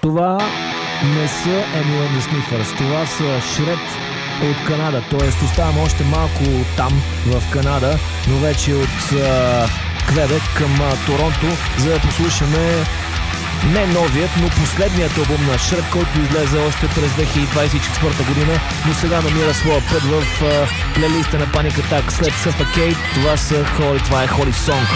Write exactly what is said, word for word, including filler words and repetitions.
Това не са Eminem and the Sniffers, това са Shred от Канада, т.е. оставаме още малко там в Канада, но вече от а, Квебек към а, Торонто, за да послушаме не новият, но последният албум на Shred, който излезе още през две хиляди двадесет и четвърта година, но сега намира своя път в а, плейлиста на Panic Attack след Suffocate. Това са Holy, това е Holy Song.